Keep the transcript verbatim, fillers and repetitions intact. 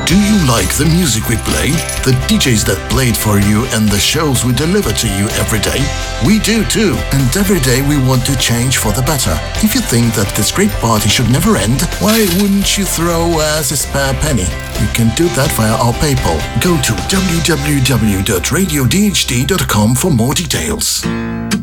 Do you like the music we play? The D Js that play it for you and the shows we deliver to you every day? We do too, and every day we want to change for the better. If you think that this great party should never end, why wouldn't you throw us a spare penny? You can do that via our PayPal. Go to w w w dot radio d h d dot com for more details.